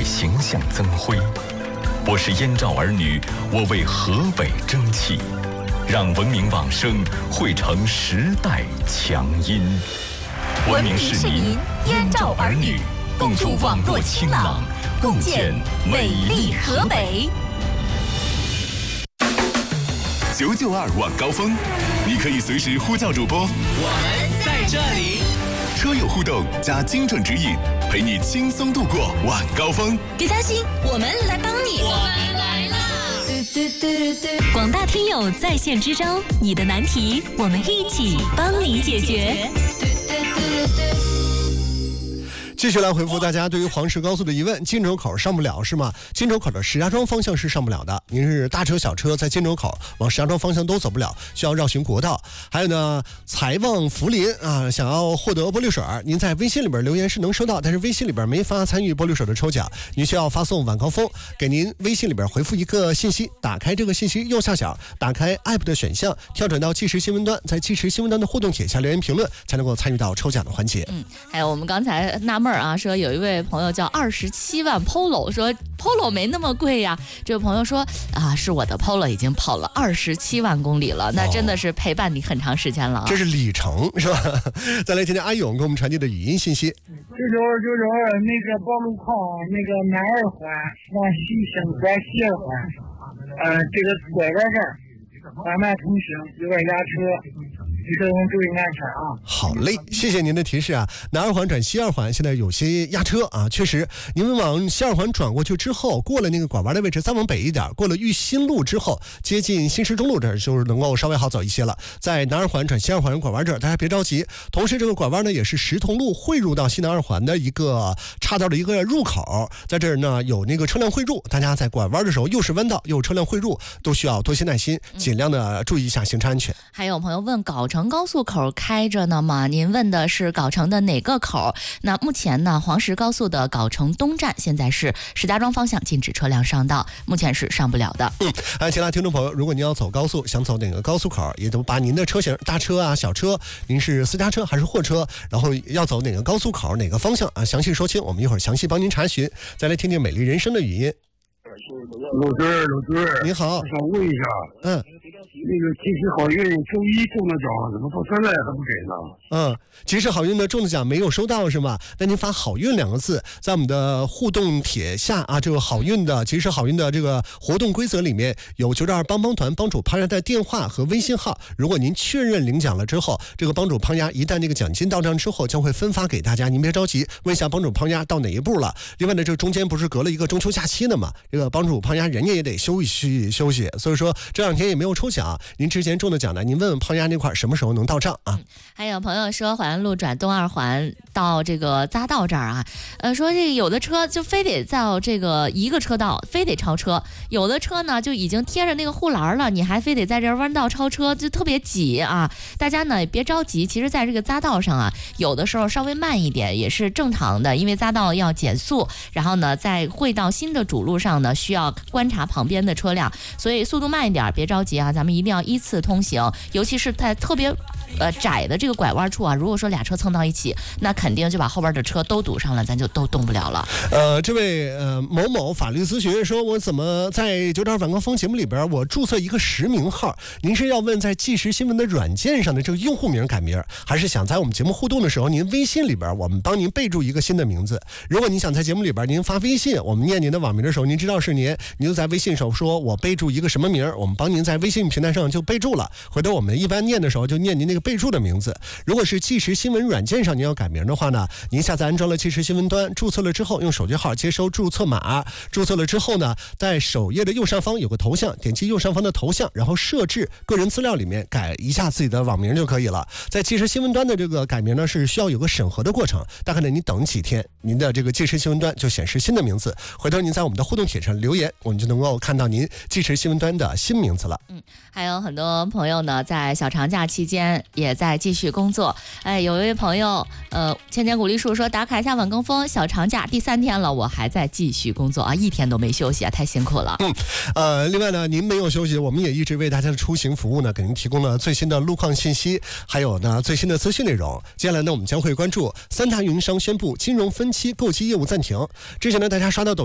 形象增辉。我是燕赵儿女，我为河北争气，让文明往生汇成时代强音。文明市民，燕赵儿女，共筑网络清朗，共建美丽河北。 992晚高峰，你可以随时呼叫主播， 我们在这里。 车友互动加精准指引，陪你轻松度过晚高峰。 别担心，我们来帮你。 我们来啦！ 广大听友在线支招，你的难题我们一起帮你解决。 继续来回复大家对于黄石高速的疑问，金州口上不了是吗？金州口的石家庄方向是上不了的，您是大车小车在金州口往石家庄方向都走不了，需要绕行国道。还有呢，财旺福临啊，想要获得玻璃水，您在微信里边留言是能收到，但是微信里边没法参与玻璃水的抽奖，您需要发送晚高峰给您微信里边回复一个信息，打开这个信息右下角，打开 app 的选项，跳转到即时新闻端，在即时新闻端的互动帖下留言评论，才能够参与到抽奖的环节。 还有我们刚才纳闷啊，说有一位朋友叫27万 Polo， 说 Polo 没那么贵呀。这位朋友说啊，是我的 Polo 已经跑了27万公里了，那真的是陪伴你很长时间了啊。 这是里程是吧？再来听听阿勇给我们传递的语音信息。 就是那个报路口那个南二环往西行拐西二环，这个拐弯这儿缓慢通行，有点压车。注意安全啊！ 好嘞，谢谢您的提示啊。南二环转西二环现在有些压车啊，确实，您们往西二环转过去之后，过了那个拐弯的位置，再往北一点，过了裕新路之后，接近新市中路这儿，就是能够稍微好走一些了。在南二环转西二环拐弯这儿，大家别着急。同时，这个拐弯呢，也是石同路汇入到西南二环的一个岔道的一个入口，在这儿呢有那个车辆汇入，大家在拐弯的时候，又是弯道又车辆汇入，都需要多些耐心，尽量的注意一下行车安全。 还有朋友问藁城高速口开着呢吗？您问的是藁城的哪个口？那目前呢，黄石高速的藁城东站现在是石家庄方向禁止车辆上道，目前是上不了的。 其他听众朋友，如果您要走高速，想走哪个高速口，也都把您的车型，大车啊、小车，您是私家车还是货车，然后要走哪个高速口、哪个方向啊，详细说清，我们一会儿详细帮您查询。再来听听美丽人生的语音。 鲁队， 你好， 我想问一下，那个及时好运周一中的奖怎么到现在还不给呢？ 及时好运的中的奖没有收到是吗？那您发好运2个字在我们的互动帖下啊，这个好运的及时好运的这个活动规则里面有992帮帮团帮主胖丫的电话和微信号，如果您确认领奖了之后，这个帮主胖丫一旦这个奖金到账之后将会分发给大家，您别着急，问一下帮主胖丫到哪一步了。另外呢，这中间不是隔了一个中秋假期呢嘛，这个帮主胖丫人家也得休息，所以说这2天也没有抽奖，您之前中的奖呢，您问问胖丫那块什么时候能到账啊？ 还有朋友说淮安路转东二环到这个匝道这儿啊，说这个有的车就非得在这个一个车道非得超车，有的车呢就已经贴着那个护栏了，你还非得在这弯道超车，就特别挤啊。大家呢也别着急，其实在这个匝道上啊，有的时候稍微慢一点也是正常的，因为匝道要减速，然后呢在汇到新的主路上呢需要观察旁边的车辆，所以速度慢一点，别着急啊，咱们一定要依次通行，尤其是在特别窄的这个拐弯处啊，如果说俩车蹭到一起，那肯定就把后边的车都堵上了，咱就都动不了了。 这位某某法律咨询说，我怎么在992晚高峰节目里边我注册一个实名号？您是要问在即时新闻的软件上的这个用户名改名，还是想在我们节目互动的时候，您微信里边我们帮您备注一个新的名字？如果您想在节目里边您发微信，我们念您的网名的时候，您知道是您就在微信上说我备注一个什么名，我们帮您在微信平台上就备注了，回头我们一般念的时候就念您那个备注的名字。如果是即时新闻软件上您要改名的话呢，您下载安装了即时新闻端，注册了之后用手机号接收注册码，注册了之后呢，在首页的右上方有个头像，点击右上方的头像，然后设置个人资料里面改一下自己的网名就可以了。在即时新闻端的这个改名呢是需要有个审核的过程，大概呢你等几天，您的这个即时新闻端就显示新的名字，回头您在我们的互动帖上留言，我们就能够看到您即时新闻端的新名字了。 还有很多朋友呢在小长假期间也在继续工作。有一位朋友千年鼓励树说，打卡一下晚高峰，小长假第3天了，我还在继续工作啊，一天都没休息啊，太辛苦了。 另外呢，您没有休息，我们也一直为大家的出行服务呢，给您提供了最新的路况信息，还有呢最新的资讯内容。接下来呢，我们将会关注3大运营商宣布金融分期购机业务暂停。之前呢，大家刷到抖